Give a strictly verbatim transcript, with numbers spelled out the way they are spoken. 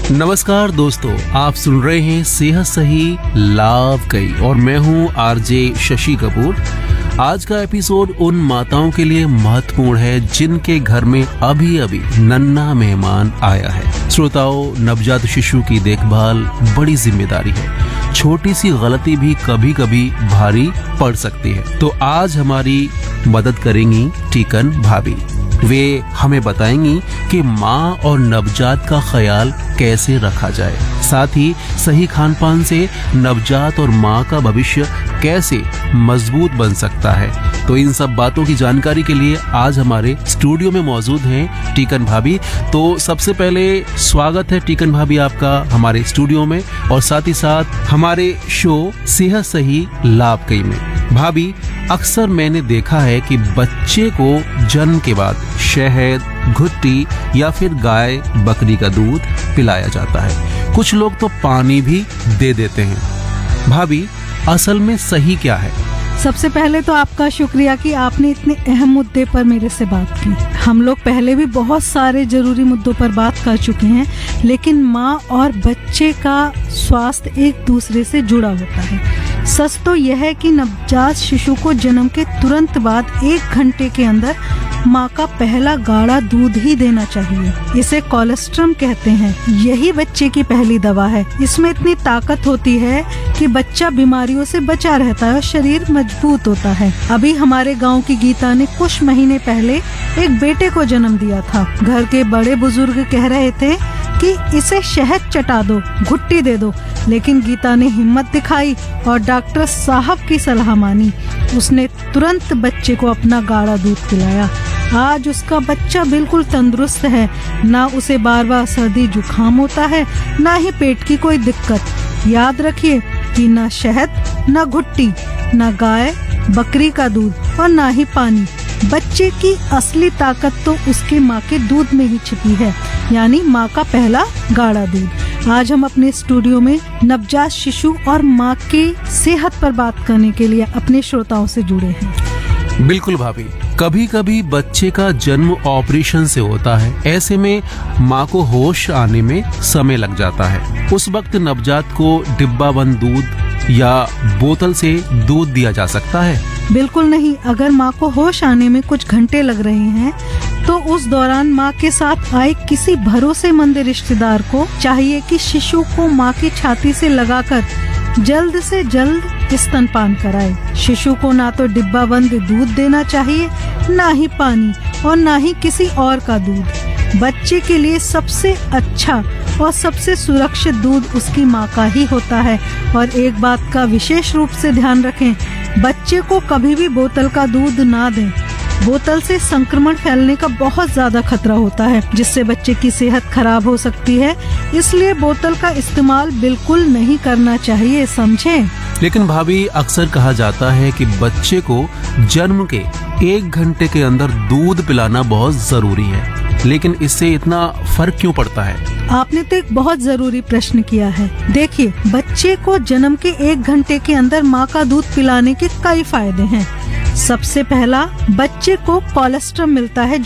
नमस्कार दोस्तों, आप सुन रहे हैं सेहत सही लाभ कई और मैं हूं आरजे शशि कपूर। आज का एपिसोड उन माताओं के लिए महत्वपूर्ण है जिनके घर में अभी अभी नन्हा मेहमान आया है। श्रोताओं, नवजात शिशु की देखभाल बड़ी जिम्मेदारी है। छोटी सी गलती भी कभी कभी भारी पड़ सकती है। तो आज हमारी मदद करेंगी टीकन भाभी। वे हमें बताएंगी कि माँ और नवजात का ख्याल कैसे रखा जाए, साथ ही सही खान पान से नवजात और माँ का भविष्य कैसे मजबूत बन सकता है। तो इन सब बातों की जानकारी के लिए आज हमारे स्टूडियो में मौजूद हैं टीकन भाभी। तो सबसे पहले स्वागत है टीकन भाभी आपका हमारे स्टूडियो में और साथ ही साथ हमारे शो सेहत सही लाभ कई में। भाभी, अक्सर मैंने देखा है कि बच्चे को जन्म के बाद शहद, घुट्टी या फिर गाय बकरी का दूध पिलाया जाता है। कुछ लोग तो पानी भी दे देते हैं। भाभी, असल में सही क्या है? सबसे पहले तो आपका शुक्रिया कि आपने इतने अहम मुद्दे पर मेरे से बात की। हम लोग पहले भी बहुत सारे जरूरी मुद्दों पर बात कर चुके हैं, लेकिन माँ और बच्चे का स्वास्थ्य एक दूसरे से जुड़ा होता है। सच तो यह है कि नवजात शिशु को जन्म के तुरंत बाद एक घंटे के अंदर माँ का पहला गाढ़ा दूध ही देना चाहिए। इसे कोलेस्ट्रम कहते हैं। यही बच्चे की पहली दवा है। इसमें इतनी ताकत होती है कि बच्चा बीमारियों से बचा रहता है और शरीर मजबूत होता है। अभी हमारे गांव की गीता ने कुछ महीने पहले एक बेटे को जन्म दिया था। घर के बड़े बुजुर्ग कह रहे थे कि इसे शहद चटा दो, घुट्टी दे दो, लेकिन गीता ने हिम्मत दिखाई और डॉक्टर साहब की सलाह मानी। उसने तुरंत बच्चे को अपना गाढ़ा दूध पिलाया। आज उसका बच्चा बिल्कुल तंदुरुस्त है। ना उसे बार बार सर्दी जुकाम होता है, ना ही पेट की कोई दिक्कत। याद रखिए कि ना शहद, ना घुट्टी, ना गाय बकरी का दूध और ना ही पानी। बच्चे की असली ताकत तो उसके माँ के दूध में ही छिपी है, यानी माँ का पहला गाढ़ा दूध। आज हम अपने स्टूडियो में नवजात शिशु और माँ की सेहत पर बात करने के लिए अपने श्रोताओं से जुड़े हैं। बिल्कुल भाभी, कभी कभी बच्चे का जन्म ऑपरेशन से होता है। ऐसे में माँ को होश आने में समय लग जाता है। उस वक्त नवजात को डिब्बाबंद दूध या बोतल से दूध दिया जा सकता है? बिल्कुल नहीं। अगर माँ को होश आने में कुछ घंटे लग रहे हैं तो उस दौरान माँ के साथ आए किसी भरोसेमंद रिश्तेदार को चाहिए कि शिशु को माँ की छाती से लगाकर जल्द से जल्द स्तनपान कराए। शिशु को ना तो डिब्बा बंद दूध देना चाहिए, ना ही पानी और ना ही किसी और का दूध। बच्चे के लिए सबसे अच्छा और सबसे सुरक्षित दूध उसकी माँ का ही होता है। और एक बात का विशेष रूप से ध्यान रखें, बच्चे को कभी भी बोतल का दूध ना दें। बोतल से संक्रमण फैलने का बहुत ज्यादा खतरा होता है, जिससे बच्चे की सेहत खराब हो सकती है। इसलिए बोतल का इस्तेमाल बिल्कुल नहीं करना चाहिए, समझें? लेकिन भाभी, अक्सर कहा जाता है कि बच्चे को जन्म के एक घंटे के अंदर दूध पिलाना बहुत जरूरी है, लेकिन इससे इतना फर्क क्यों पड़ता है? आपने तो एक बहुत जरूरी प्रश्न किया है। देखिए, बच्चे को जन्म के एक घंटे के अंदर माँ का दूध पिलाने के कई फायदे हैं। सबसे पहला, बच्चे को कोलेस्ट्रम मिलता है